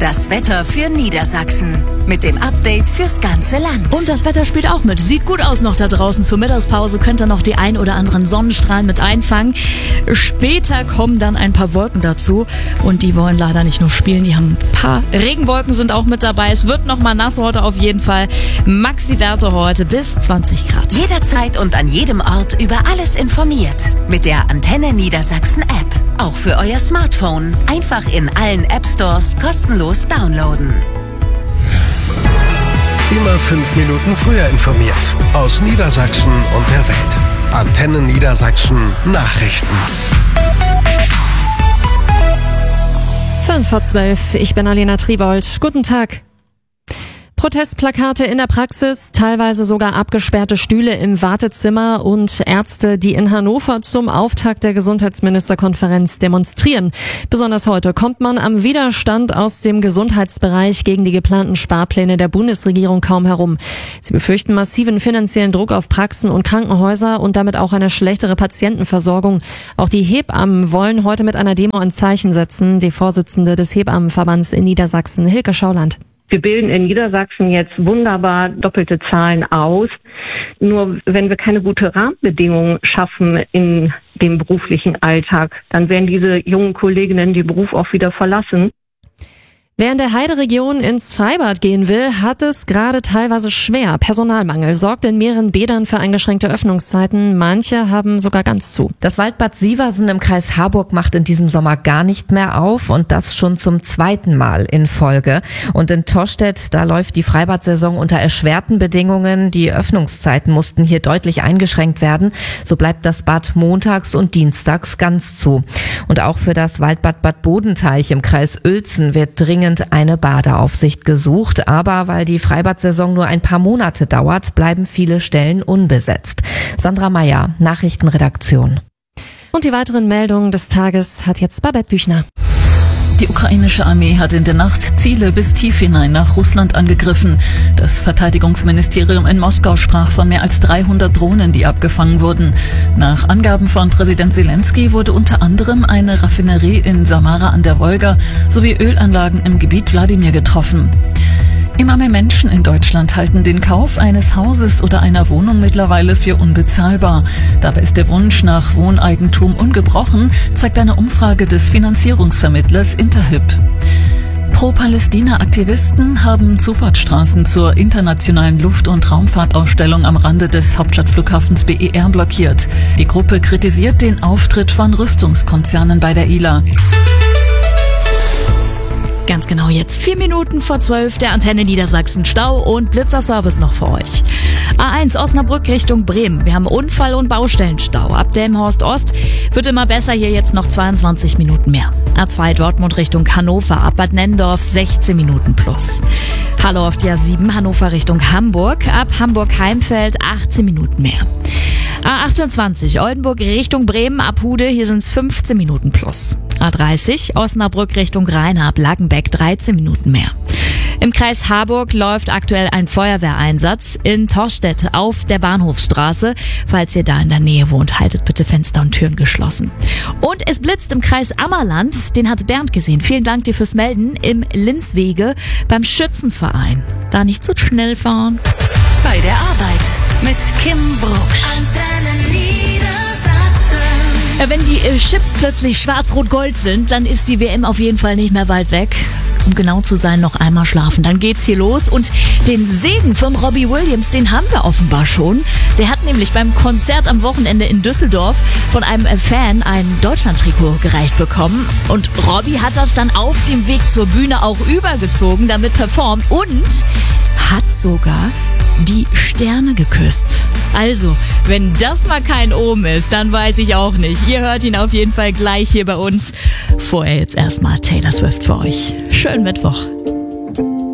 Das Wetter für Niedersachsen mit dem Update fürs ganze Land. Und das Wetter spielt auch mit. Sieht gut aus noch da draußen. Zur Mittagspause könnt ihr noch die ein oder anderen Sonnenstrahlen mit einfangen. Später kommen dann ein paar Wolken dazu. Und die wollen leider nicht nur spielen, die haben ein paar Regenwolken sind auch mit dabei. Es wird noch mal nass heute auf jeden Fall. Maxi-Date heute bis 20 Grad. Jederzeit und an jedem Ort über alles informiert. Mit der Antenne Niedersachsen App. Auch für euer Smartphone. Einfach in allen App Stores kostenlos downloaden. Immer 5 Minuten früher informiert. Aus Niedersachsen und der Welt. Antenne Niedersachsen Nachrichten. 11:05. Ich bin Alena Triebold. Guten Tag. Protestplakate in der Praxis, teilweise sogar abgesperrte Stühle im Wartezimmer und Ärzte, die in Hannover zum Auftakt der Gesundheitsministerkonferenz demonstrieren. Besonders heute kommt man am Widerstand aus dem Gesundheitsbereich gegen die geplanten Sparpläne der Bundesregierung kaum herum. Sie befürchten massiven finanziellen Druck auf Praxen und Krankenhäuser und damit auch eine schlechtere Patientenversorgung. Auch die Hebammen wollen heute mit einer Demo ein Zeichen setzen. Die Vorsitzende des Hebammenverbands in Niedersachsen, Hilke Schauland. Wir bilden in Niedersachsen jetzt wunderbar doppelte Zahlen aus. Nur wenn wir keine guten Rahmenbedingungen schaffen in dem beruflichen Alltag, dann werden diese jungen Kolleginnen den Beruf auch wieder verlassen. Wer in der Heideregion ins Freibad gehen will, hat es gerade teilweise schwer. Personalmangel sorgt in mehreren Bädern für eingeschränkte Öffnungszeiten. Manche haben sogar ganz zu. Das Waldbad Sieversen im Kreis Harburg macht in diesem Sommer gar nicht mehr auf und das schon zum 2. Mal in Folge. Und in Tostedt, da läuft die Freibadsaison unter erschwerten Bedingungen. Die Öffnungszeiten mussten hier deutlich eingeschränkt werden. So bleibt das Bad montags und dienstags ganz zu. Und auch für das Waldbad Bad Bodenteich im Kreis Uelzen wird dringend eine Badeaufsicht gesucht, aber weil die Freibadsaison nur ein paar Monate dauert, bleiben viele Stellen unbesetzt. Sandra Meyer, Nachrichtenredaktion. Und die weiteren Meldungen des Tages hat jetzt Babette Büchner. Die ukrainische Armee hat in der Nacht Ziele bis tief hinein nach Russland angegriffen. Das Verteidigungsministerium in Moskau sprach von mehr als 300 Drohnen, die abgefangen wurden. Nach Angaben von Präsident Zelensky wurde unter anderem eine Raffinerie in Samara an der Wolga sowie Ölanlagen im Gebiet Wladimir getroffen. Immer mehr Menschen in Deutschland halten den Kauf eines Hauses oder einer Wohnung mittlerweile für unbezahlbar. Dabei ist der Wunsch nach Wohneigentum ungebrochen, zeigt eine Umfrage des Finanzierungsvermittlers Interhyp. Pro-Palästina-Aktivisten haben Zufahrtsstraßen zur internationalen Luft- und Raumfahrtausstellung am Rande des Hauptstadtflughafens BER blockiert. Die Gruppe kritisiert den Auftritt von Rüstungskonzernen bei der ILA. Ganz genau jetzt 11:04, der Antenne Niedersachsen Stau und Blitzerservice noch für euch. A1 Osnabrück Richtung Bremen. Wir haben Unfall- und Baustellenstau. Ab Delmenhorst Ost wird immer besser, hier jetzt noch 22 Minuten mehr. A2 Dortmund Richtung Hannover. Ab Bad Nennendorf 16 Minuten plus. Hallo auf die A7 Hannover Richtung Hamburg. Ab Hamburg-Heimfeld 18 Minuten mehr. A28 Oldenburg Richtung Bremen ab Hude, hier sind es 15 Minuten plus. A30 Osnabrück Richtung Rheine ab Laggenbeck 13 Minuten mehr. Im Kreis Harburg läuft aktuell ein Feuerwehreinsatz in Torstedt auf der Bahnhofsstraße. Falls ihr da in der Nähe wohnt, haltet bitte Fenster und Türen geschlossen. Und es blitzt im Kreis Ammerland, den hat Bernd gesehen. Vielen Dank dir fürs Melden im Linzwege beim Schützenverein. Da nicht zu schnell fahren. Bei der Arbeit mit Kim Brucksch. Wenn die Chips plötzlich schwarz-rot-gold sind, dann ist die WM auf jeden Fall nicht mehr weit weg. Um genau zu sein, noch einmal schlafen. Dann geht's hier los. Und den Segen von Robbie Williams, den haben wir offenbar schon. Der hat nämlich beim Konzert am Wochenende in Düsseldorf von einem Fan ein Deutschland-Trikot gereicht bekommen. Und Robbie hat das dann auf dem Weg zur Bühne auch übergezogen, damit performt und hat sogar die Sterne geküsst. Also, wenn das mal kein Omen ist, dann weiß ich auch nicht. Ihr hört ihn auf jeden Fall gleich hier bei uns. Vorher jetzt erstmal Taylor Swift für euch. Schönen Mittwoch.